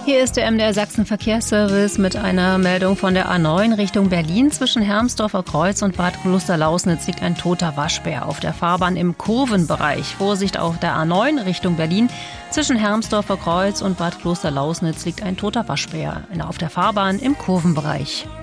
Hier ist der MDR Sachsen Verkehrsservice mit einer Meldung von der A9 Richtung Berlin. Zwischen Hermsdorfer Kreuz und Bad Klosterlausnitz liegt ein toter Waschbär auf der Fahrbahn im Kurvenbereich. Vorsicht auf der A9 Richtung Berlin. Zwischen Hermsdorfer Kreuz und Bad Klosterlausnitz liegt ein toter Waschbär auf der Fahrbahn im Kurvenbereich.